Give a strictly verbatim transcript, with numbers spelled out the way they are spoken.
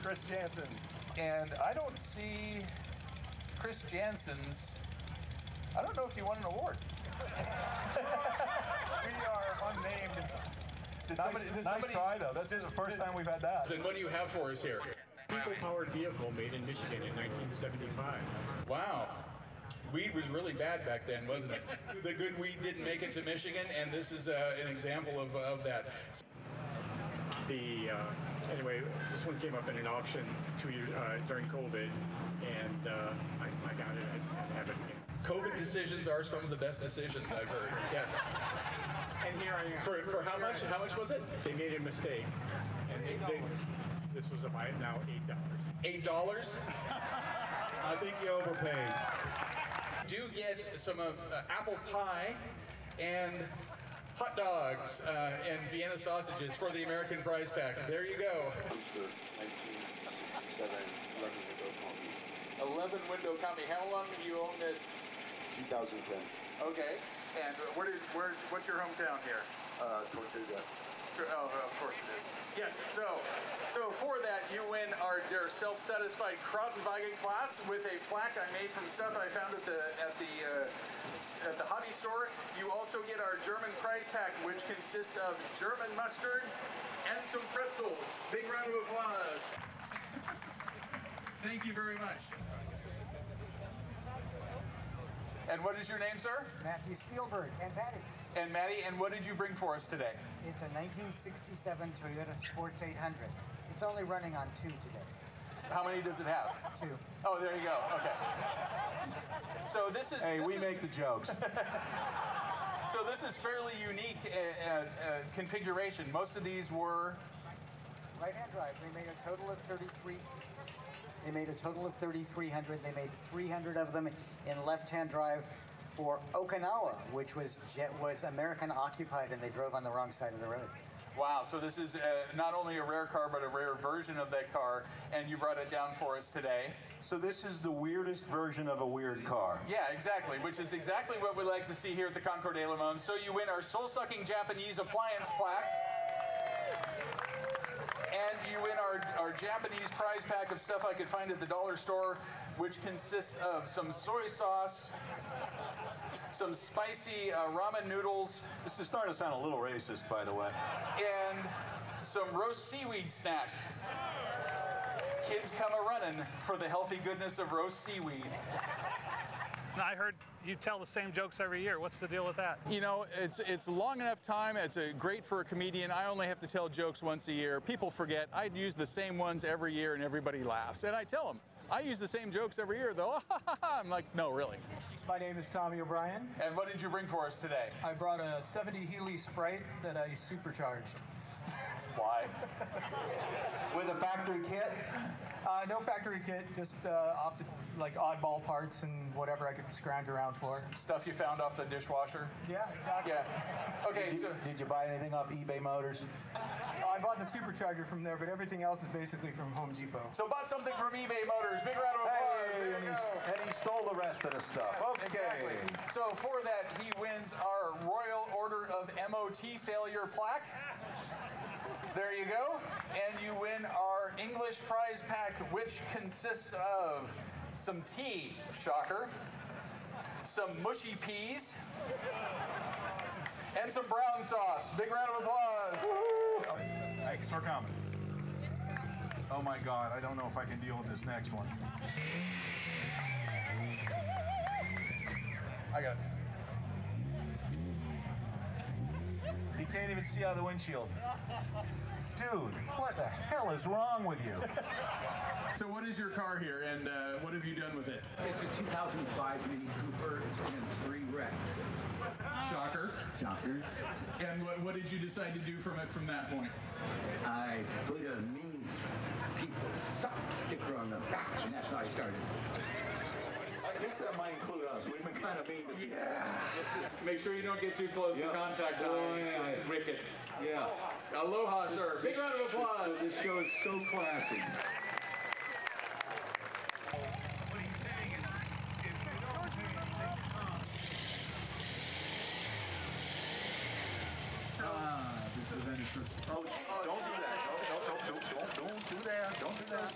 Chris Jansen's. And I don't see Chris Jansen's. I don't know if he won an award. We are unnamed. Did Nice, somebody, did nice somebody, try, though. That's did, the first did, time we've had that. And what do you have for us here? People-powered vehicle made in Michigan in nineteen seventy-five. Wow. Weed was really bad back then, wasn't it? The good weed didn't make it to Michigan, and this is uh, an example of, of that. The uh, anyway, this one came up in an auction two years uh, during COVID, and uh, I, I got it. I have it again. COVID decisions are some of the best decisions I've heard. Yes. And here I am. For, for how much? How much was it? They made a mistake, and they, they this was about now eight dollars. Eight dollars? I think you overpaid. Do get some of uh, apple pie and hot dogs uh, and Vienna sausages for the American prize pack. There you go. nineteen sixty-seven, eleven window coffee. eleven window company. How long have you owned this? two thousand ten. Okay. And where did, where, what's your hometown here? Uh, Tortuga. Oh, of course it is. Yes, so so for that, you win our, our self-satisfied Krautenwagen class with a plaque I made from stuff I found at the at the uh, at the hobby store. You also get our German prize pack, which consists of German mustard and some pretzels. Big round of applause. Thank you very much. And what is your name, sir? Matthew Spielberg and Patty. And Maddie, and what did you bring for us today? It's a nineteen sixty-seven Toyota Sports eight hundred. It's only running on two today. How many does it have? Two. Oh, there you go. Okay. So this is. Hey, this we is, make the jokes. So this is fairly unique uh, uh, configuration. Most of these were. Right-hand drive. They made a total of thirty-three. They made a total of thirty-three hundred. They made three hundred of them in left-hand drive for Okinawa, which was jet, was American occupied, and they drove on the wrong side of the road. Wow, so this is uh, not only a rare car, but a rare version of that car, and you brought it down for us today. So this is the weirdest version of a weird car. Yeah, exactly, which is exactly what we like to see here at the Concours de Le Monde. So you win our soul-sucking Japanese appliance plaque. And you win our, our Japanese prize pack of stuff I could find at the dollar store, which consists of some soy sauce, some spicy uh, ramen noodles. This is starting to sound a little racist, by the way. And some roast seaweed snack. Kids come a-running for the healthy goodness of roast seaweed. I heard you tell the same jokes every year. What's the deal with that? You know, it's it's long enough time. It's a great for a comedian. I only have to tell jokes once a year. People forget. I use the same ones every year, and everybody laughs. And I tell them, I use the same jokes every year, though. I'm like, no, really. My name is Tommy O'Brien. And what did you bring for us today? I brought a seventy Healy Sprite that I supercharged. Why? With a factory kit? Uh, no factory kit, just uh, off the, like oddball parts and whatever I could scrounge around for. Stuff you found off the dishwasher? Yeah, exactly. Yeah. Okay, Did you, so did you buy anything off eBay Motors? I bought the supercharger from there, but everything else is basically from Home Depot. so bought something from eBay Motors. Big round of applause. Hey, There and, you he's, go. and he stole the rest of the stuff. Yes, Okay. exactly. So for that, he wins our Royal Order of M O T Failure plaque. There you go. And you win our English prize pack, which consists of some tea, shocker, some mushy peas, and some brown sauce. Big round of applause. Thanks for coming. Oh my God, I don't know if I can deal with this next one. I got it. You can't even see out of the windshield. Dude, what the hell is wrong with you? So what is your car here, and uh, what have you done with it? It's a two thousand five Mini Cooper. It's been in three wrecks. Shocker. Shocker. And what, what did you decide to do from it from that point? I put a means people suck sticker on the back, and that's how I started. I guess that might include us. We've been kind of mean to people. Yeah. Make sure you don't get too close Yep. to contact Oh, time. yeah. It's wicked. Yeah. Aloha, sir. Big round of applause. This show is so classy.